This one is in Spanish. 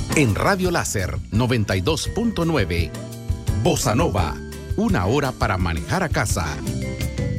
En Radio Láser 92.9, Bossa Nova, una hora para manejar a casa.